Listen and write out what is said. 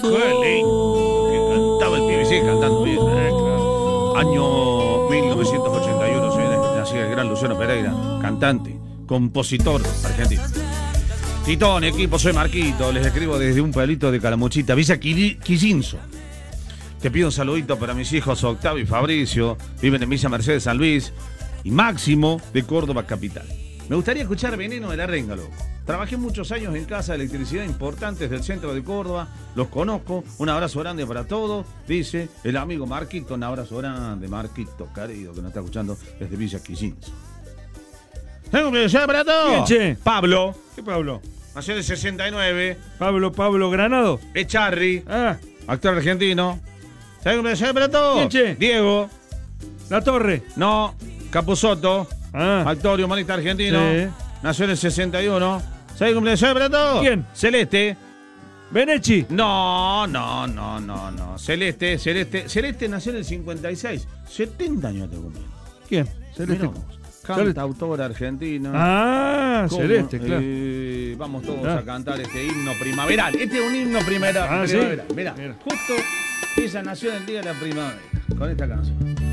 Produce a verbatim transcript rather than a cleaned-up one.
Qué lindo que cantaba el pibe, sigue cantando bien. Eh, claro. Año mil novecientos ochenta y uno, señores, nacía el gran Luciano Pereira, cantante, compositor argentino. Titón, equipo, soy Marquito, les escribo desde un pueblito de Calamuchita, Villa Quillinzo. Te pido un saludito para mis hijos Octavio y Fabricio, viven en Villa Mercedes, San Luis, y Máximo de Córdoba capital. Me gustaría escuchar Veneno de la Renga, loco. Trabajé muchos años en casa de electricidad importantes del centro de Córdoba, los conozco, un abrazo grande para todos, dice el amigo Marquito, un abrazo grande, Marquito, querido, que nos está escuchando desde Villa Quillinzo. ¿Tengo un mensaje para todos? ¿Quién, che? Pablo. ¿Qué Pablo? Nació en el sesenta y nueve. Pablo, Pablo Granado. Echarri. Ah. Actor argentino. ¿Tengo un mensaje para todos? ¿Quién, che? Diego. La Torre. No. Capusotto. Ah. Actor y humorista argentino. Sí. Nació en el sesenta y uno. ¿Sabes cómo le llama para todos? ¿Quién? Celeste. Benechi. No, no, no, no, no. Celeste, Celeste. Celeste nació en el cincuenta y seis. setenta años te cumple. ¿Quién? Celeste. Mirá vos. Cantautora argentina. Ah, ¿Cómo? Celeste, claro. Eh, vamos todos Ah. a cantar este himno primaveral. Este es un himno primera, Ah, ¿sí? primaveral. Mirá, Mira. justo ella nació en el día de la primavera con esta canción.